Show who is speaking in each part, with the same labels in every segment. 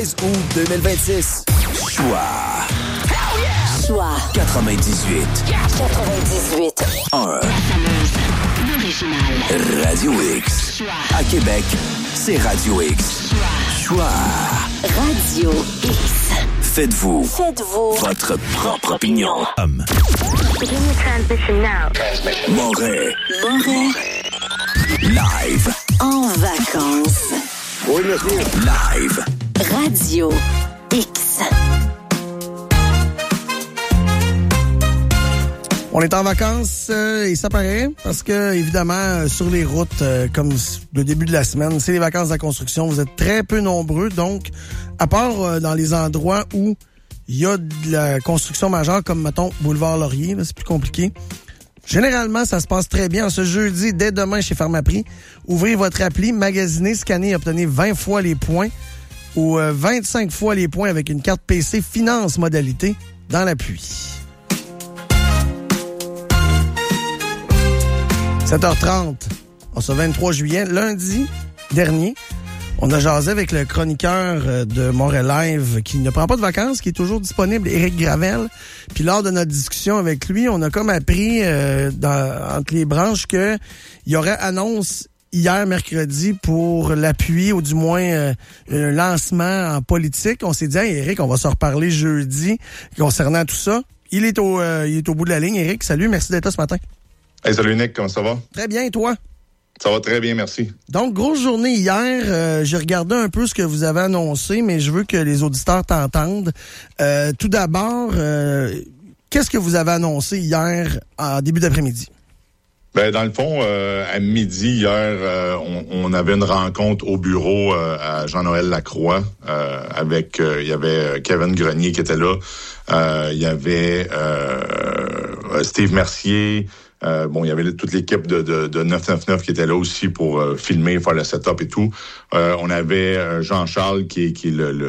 Speaker 1: août 2026. Choix.
Speaker 2: Choix
Speaker 1: 98. 1. Radio X.
Speaker 2: Choix.
Speaker 1: À Québec, c'est Radio X. Choix.
Speaker 2: Radio X.
Speaker 1: Faites-vous
Speaker 2: Faites-vous
Speaker 1: votre propre opinion.
Speaker 3: Begin your transmission now.
Speaker 1: Moret.
Speaker 2: Moret.
Speaker 1: Live.
Speaker 2: En vacances.
Speaker 4: Oui, monsieur.
Speaker 1: Live.
Speaker 2: Radio X.
Speaker 5: On est en vacances et ça paraît parce que, évidemment, sur les routes, comme le début de la semaine, c'est les vacances de la construction. Vous êtes très peu nombreux. Donc, à part dans les endroits où il y a de la construction majeure, comme, mettons, Boulevard Laurier, là, c'est plus compliqué. Généralement, ça se passe très bien. Ce jeudi, dès demain, chez Pharmaprix, ouvrez votre appli, magasinez, scannez et obtenez 20 fois les points ou 25 fois les points avec une carte PC finance modalité dans l'appui. 7h30, en ce 23 juillet, lundi dernier, on a jasé avec le chroniqueur de Montréal Live qui ne prend pas de vacances, qui est toujours disponible, Éric Gravel. Puis lors de notre discussion avec lui, on a comme appris entre les branches qu'il y aurait annonce hier, mercredi, pour l'appui, ou du moins un lancement en politique. On s'est dit, hey, Éric, on va se reparler jeudi concernant tout ça. Il est au bout de la ligne. Éric, salut, merci d'être là ce matin.
Speaker 6: Hey, salut Nick, comment ça va?
Speaker 5: Très bien, et toi?
Speaker 6: Ça va très bien, merci.
Speaker 5: Donc, grosse journée hier. J'ai regardé un peu ce que vous avez annoncé, mais je veux que les auditeurs t'entendent. Tout d'abord, qu'est-ce que vous avez annoncé hier en début d'après-midi?
Speaker 6: Ben, dans le fond, à midi hier, on avait une rencontre au bureau à Jean-Noël Lacroix avec, il y avait Kevin Grenier qui était là, il y avait Steve Mercier. Il y avait toute l'équipe de 999 qui était là aussi pour filmer, faire le setup et tout. On avait Jean-Charles qui est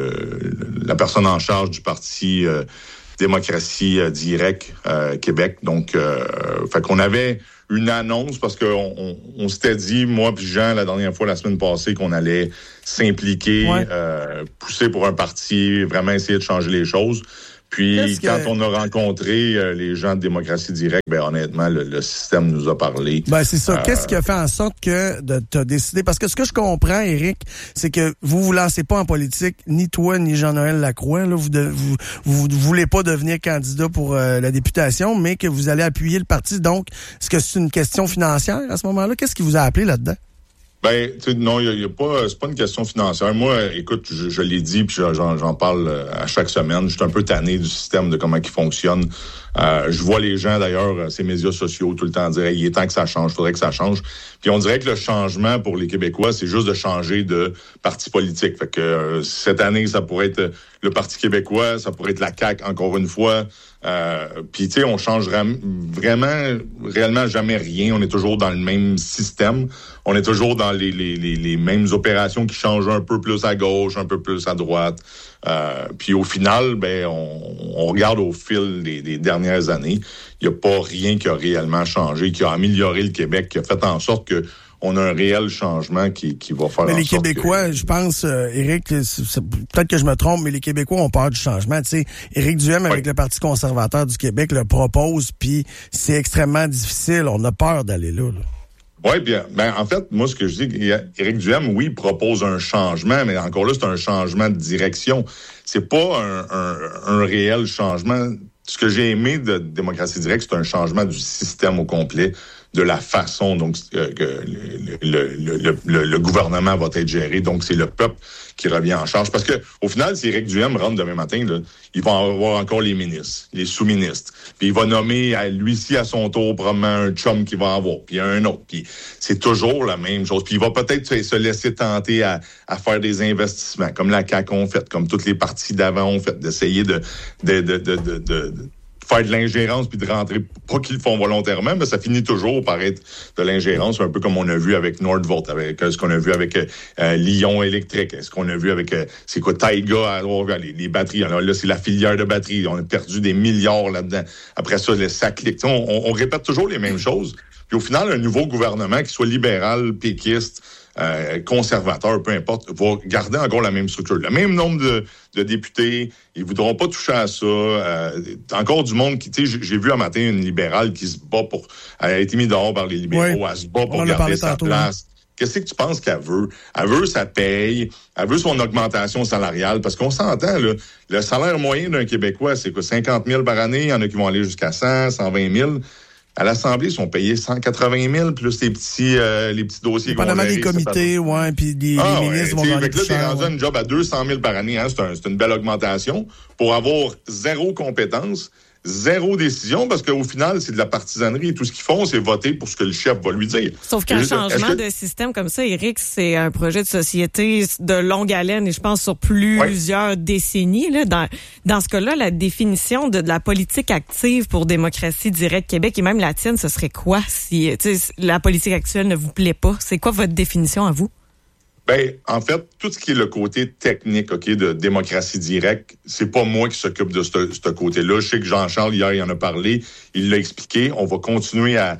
Speaker 6: la personne en charge du parti Démocratie Direct Québec. Donc, fait qu'on avait une annonce parce qu'on on s'était dit, moi puis Jean, la dernière fois, la semaine passée, qu'on allait s'impliquer, pousser pour un parti, vraiment essayer de changer les choses. Puis, quand on a rencontré les gens de Démocratie Directe, ben honnêtement, le système nous a parlé.
Speaker 5: Ben c'est ça. Qu'est-ce qui a fait en sorte que de t'as décidé? Parce que ce que je comprends, Éric, c'est que vous lancez pas en politique, ni toi, ni Jean-Noël Lacroix. Là, vous voulez pas devenir candidat pour la députation, mais que vous allez appuyer le parti. Donc, est-ce que c'est une question financière à ce moment-là? Qu'est-ce qui vous a appelé là-dedans?
Speaker 6: Ben, tu sais, non, il y a pas, c'est pas une question financière. Moi, écoute, je l'ai dit, puis j'en parle à chaque semaine. Je suis un peu tanné du système, de comment il fonctionne. Je vois les gens, d'ailleurs, ces médias sociaux, tout le temps dire, il est temps que ça change, faudrait que ça change. Puis on dirait que le changement pour les Québécois, c'est juste de changer de parti politique. Fait que cette année, ça pourrait être le Parti québécois, ça pourrait être la CAQ, encore une fois. Puis, tu sais, on change réellement jamais rien. On est toujours dans le même système. On est toujours dans les mêmes opérations qui changent un peu plus à gauche, un peu plus à droite. Puis au final, ben on regarde au fil des dernières années, il n'y a pas rien qui a réellement changé, qui a amélioré le Québec, qui a fait en sorte que on a un réel changement qui va faire en sorte. Mais
Speaker 5: les Québécois, je pense, Éric, peut-être que je me trompe, mais les Québécois ont peur du changement. Tu sais, Éric Duhem, avec le Parti conservateur du Québec, le propose, puis c'est extrêmement difficile. On a peur d'aller là.
Speaker 6: Oui, bien. Ben, en fait, moi, ce que je dis, Éric Duhem, oui, propose un changement, mais encore là, c'est un changement de direction. C'est pas un réel changement. Ce que j'ai aimé de Démocratie Directe, c'est un changement du système au complet, de la façon donc que le gouvernement va être géré. Donc, c'est le peuple qui revient en charge. Parce que au final, si Éric Duhem rentre demain matin, là, il va avoir encore les ministres, les sous-ministres. Puis il va nommer à lui-ci, à son tour, probablement un chum qu'il va avoir, puis un autre. Puis c'est toujours la même chose. Puis il va peut-être se laisser tenter à faire des investissements, comme la CAQ ont fait, comme toutes les partis d'avant ont fait, d'essayer de faire de l'ingérence puis de rentrer, pas qu'ils le font volontairement, mais ça finit toujours par être de l'ingérence, un peu comme on a vu avec Nordvolt, avec ce qu'on a vu avec Lyon Électrique, ce qu'on a vu avec c'est quoi Taiga, les batteries. Alors là, c'est la filière de batteries. On a perdu des milliards là-dedans. Après ça, ça clique. On répète toujours les mêmes choses. Puis au final, un nouveau gouvernement, qui soit libéral, péquiste, conservateur, peu importe, va garder encore la même structure. Le même nombre de députés, ils voudront pas toucher à ça. Encore du monde qui, tu sais, j'ai vu un matin une libérale qui se bat pour... Elle a été mise dehors par les libéraux, elle se bat pour garder sa place. Qu'est-ce que tu penses qu'elle veut? Elle veut sa paye, elle veut son augmentation salariale, parce qu'on s'entend, là, le salaire moyen d'un Québécois, c'est quoi, 50 000 par année, il y en a qui vont aller jusqu'à 100, 120 000. À l'Assemblée, ils sont payés 180 000, plus les petits dossiers qu'on
Speaker 5: a des comités, ouais, puis les ministres vont gagner plus cher.
Speaker 6: Là, t'es rendu un job à 200 000 par année, hein, c'est une belle augmentation, pour avoir zéro compétence, zéro décision, parce qu'au final, c'est de la partisanerie. Et tout ce qu'ils font, c'est voter pour ce que le chef va lui dire.
Speaker 4: Sauf qu'un changement de système comme ça, Éric, c'est un projet de société de longue haleine et je pense sur plusieurs décennies. Là. Dans ce cas-là, la définition de la politique active pour Démocratie Directe Québec et même la tienne, ce serait quoi si la politique actuelle ne vous plaît pas? C'est quoi votre définition à vous?
Speaker 6: Ben, en fait, tout ce qui est le côté technique, de Démocratie Directe, c'est pas moi qui s'occupe de ce côté-là. Je sais que Jean-Charles, hier, il en a parlé, il l'a expliqué. On va continuer à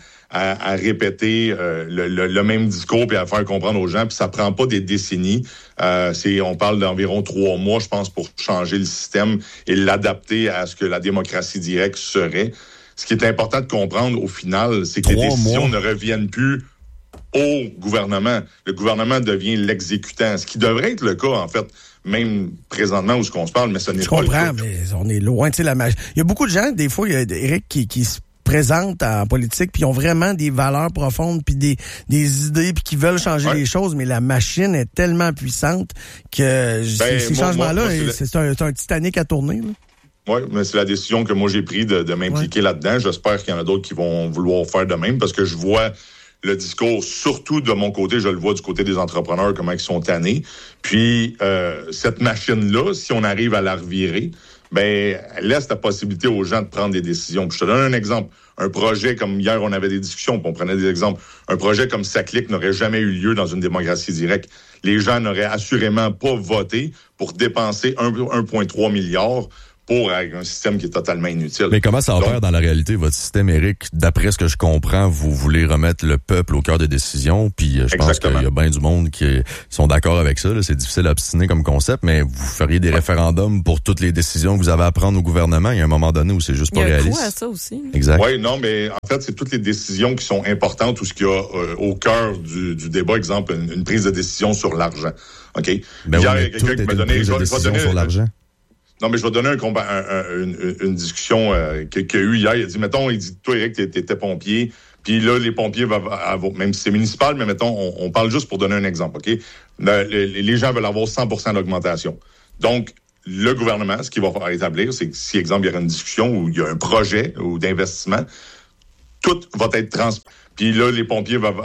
Speaker 6: répéter le même discours puis à faire comprendre aux gens. Puis ça prend pas des décennies. On parle d'environ 3 mois, je pense, pour changer le système et l'adapter à ce que la démocratie directe serait. Ce qui est important de comprendre au final, c'est que les décisions ne reviennent plus au gouvernement. Le gouvernement devient l'exécutant, ce qui devrait être le cas, en fait, même présentement où on se parle, mais ce n'est pas le cas.
Speaker 5: Je comprends, mais on est loin. Il y a beaucoup de gens, des fois, il y a Éric qui se présentent en politique, puis ils ont vraiment des valeurs profondes, puis des idées, puis qui veulent changer les choses, mais la machine est tellement puissante que ces changements-là, c'est un Titanic à tourner, là.
Speaker 6: Oui, mais c'est la décision que moi j'ai prise de m'impliquer là-dedans. J'espère qu'il y en a d'autres qui vont vouloir faire de même, parce que je vois le discours, surtout de mon côté, je le vois du côté des entrepreneurs, comment ils sont tannés. Puis, cette machine-là, si on arrive à la revirer, ben, elle laisse la possibilité aux gens de prendre des décisions. Puis je te donne un exemple. Un projet comme hier, on avait des discussions, puis on prenait des exemples. Un projet comme SACLIC n'aurait jamais eu lieu dans une démocratie directe. Les gens n'auraient assurément pas voté pour dépenser 1,3 milliard pour un système qui est totalement inutile.
Speaker 7: Mais comment ça opère dans la réalité, votre système, Éric? D'après ce que je comprends, vous voulez remettre le peuple au cœur des décisions, puis je pense qu'il y a bien du monde qui sont d'accord avec ça. Là. C'est difficile à obstiner comme concept, mais vous feriez des référendums pour toutes les décisions que vous avez à prendre au gouvernement. Il y a un moment donné où c'est juste pas réaliste.
Speaker 4: Il y a un coût à ça aussi.
Speaker 7: Exact.
Speaker 6: Oui, non, mais en fait, c'est toutes les décisions qui sont importantes ou ce qu'il y a au cœur du débat. Exemple, une prise de décision sur l'argent. OK?
Speaker 7: Ben
Speaker 6: hier,
Speaker 7: oui,
Speaker 6: il y a quelqu'un qui m'a donné...
Speaker 7: Je vais donner sur l'argent.
Speaker 6: Non, mais je vais donner une discussion qu'il y a eu hier. Il a dit, mettons, toi, Éric, t'étais pompier, puis là, les pompiers même si c'est municipal, mais mettons, on parle juste pour donner un exemple, OK? Les gens veulent avoir 100% d'augmentation. Donc, le gouvernement, ce qu'il va faire établir, c'est que si, exemple, il y aura une discussion ou il y a un projet ou d'investissement, tout va être transparent. Puis là, les pompiers